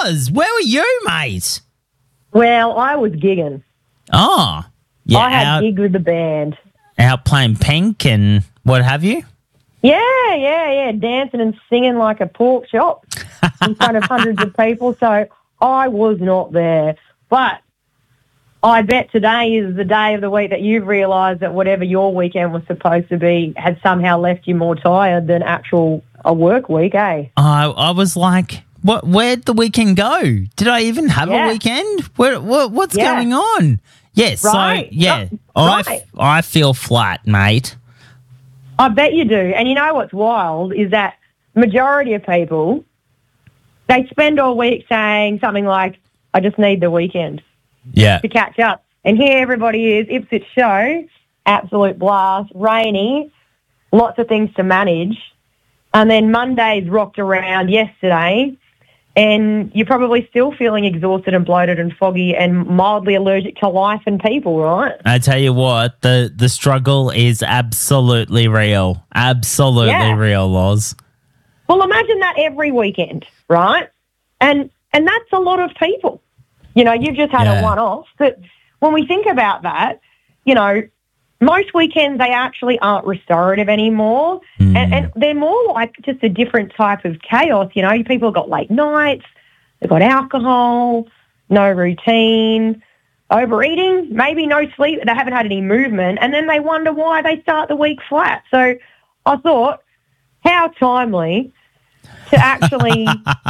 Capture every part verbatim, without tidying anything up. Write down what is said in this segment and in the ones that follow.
was. Where were you, mate? Well, I was gigging. Oh, yeah. I had out, gigged with the band. out playing Pink and what have you? Yeah, yeah, yeah, dancing and singing like a pork chop in front of hundreds of people. So I was not there. But I bet today is the day of the week that you've realised that whatever your weekend was supposed to be had somehow left you more tired than actual a work week, eh? I I was like, what? Where'd the weekend go? Did I even have Yeah. a weekend? Where, what, what's Yeah. going on? Yes, Right. so, yeah, Oh, I, right. f- I feel flat, mate. I bet you do. And you know what's wild is that majority of people, they spend all week saying something like, I just need the weekend Yeah. to catch up. And here everybody is, Ipswich show, absolute blast, rainy, lots of things to manage. And then Monday's rocked around yesterday and you're probably still feeling exhausted and bloated and foggy and mildly allergic to life and people, right? I tell you what, the, the struggle is absolutely real. Absolutely Yeah. real, Loz. Well, imagine that every weekend, right? And and that's a lot of people. You know, you've just had Yeah. a one-off. But when we think about that, you know, most weekends they actually aren't restorative anymore. Mm. And, and they're more like just a different type of chaos. You know, people have got late nights, they've got alcohol, no routine, overeating, maybe no sleep, they haven't had any movement, and then they wonder why they start the week flat. So I thought, how timely to actually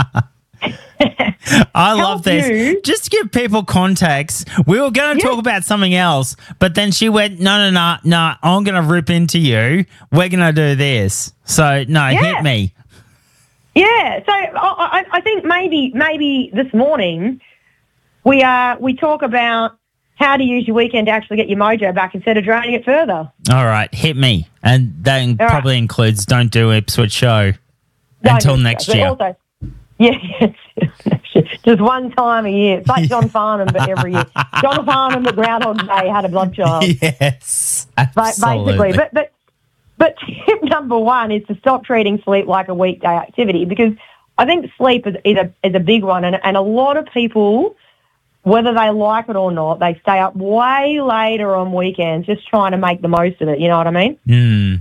I love help this. you. Just to give people context, we were going to Yeah. talk about something else, but then she went, no, no, no, no, I'm going to rip into you. We're going to do this. So, no, Yeah. hit me. Yeah, so I, I, I think maybe maybe this morning we uh we talk about how to use your weekend to actually get your mojo back instead of draining it further. All right, hit me. And that in- right. probably includes don't do Ipswich show Don't until do next that, but year. Also, yeah, just one time a year. It's like John Farnham, but every year. John Farnham at Groundhog Day had a blood child. Yes, Ba- absolutely. basically. But but but tip number one is to stop treating sleep like a weekday activity, because I think sleep is, is a is a big one, and and a lot of people, whether they like it or not, they stay up way later on weekends just trying to make the most of it. You know what I mean? Mm.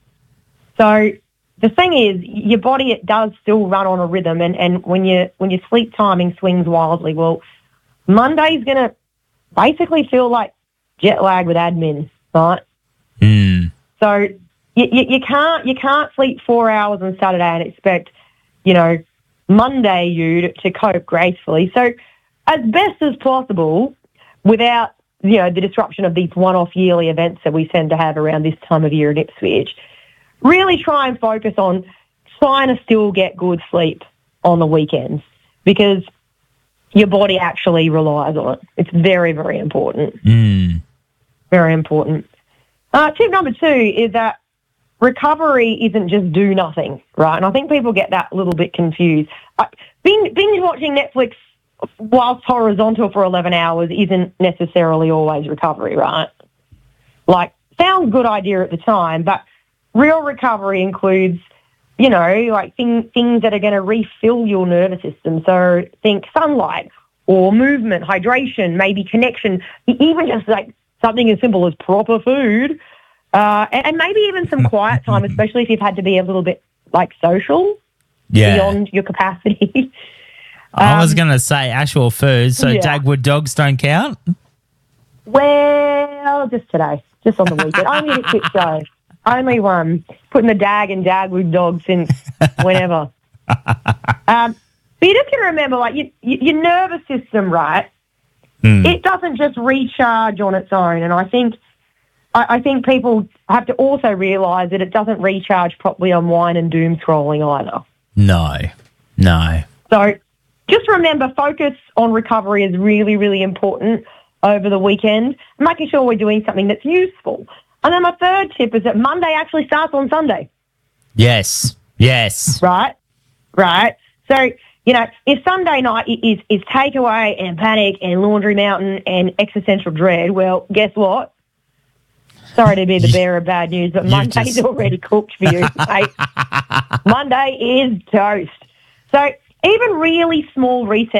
So the thing is, your body, it does still run on a rhythm, and, and when you when your sleep timing swings wildly, well, Monday's going to basically feel like jet lag with admin, right? Mm. So you, you, you can't you can't sleep four hours on Saturday and expect, you know, Monday you to, to cope gracefully. So as best as possible, without, you know, the disruption of these one-off yearly events that we tend to have around this time of year in Ipswich, really try and focus on trying to still get good sleep on the weekends, because your body actually relies on it. It's very, very important. Mm. Very important. Uh, tip number two is that recovery isn't just do nothing, right? And I think people get that a little bit confused. Uh, binge, binge watching Netflix whilst horizontal for eleven hours isn't necessarily always recovery, right? Like, sounds good idea at the time, but real recovery includes, you know, like thing, things that are going to refill your nervous system. So think sunlight or movement, hydration, maybe connection, e- even just like something as simple as proper food, uh, and, and maybe even some quiet time, especially if you've had to be a little bit like social Yeah. beyond your capacity. I was Um, going to say actual food, so yeah. Dagwood dogs don't count? Well, just today, just on the weekend. Only a quick show. Only one. Putting the dag and Dagwood dog since whenever. Um, but you just got to remember, like, you, you, your nervous system, right, Mm. it doesn't just recharge on its own. And I think I, I think people have to also realise that it doesn't recharge properly on wine and doom scrolling either. No, no. So just remember, focus on recovery is really, really important over the weekend, making sure we're doing something that's useful. And then my third tip is that Monday actually starts on Sunday, Yes, yes. right? Right. So, you know, if Sunday night i- is, is takeaway and panic and laundry mountain and existential dread, well, guess what? Sorry to be the bearer of bad news, but You've Monday's just- already cooked for you, mate. Monday is toast. So even really small resets